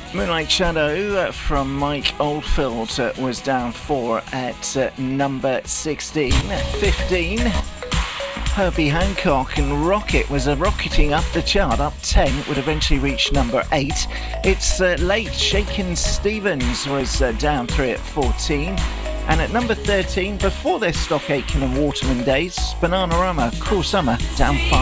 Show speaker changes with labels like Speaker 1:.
Speaker 1: Moonlight Shadow from Mike Oldfield was down 4 at number 16. 15, Herbie Hancock and Rocket was rocketing up the chart, up 10, would eventually reach number 8. It's Late, Shakin' Stevens was down 3 at 14. And at number 13, before their Stock Aitken and Waterman days, Bananarama, Cruel Summer, down 5.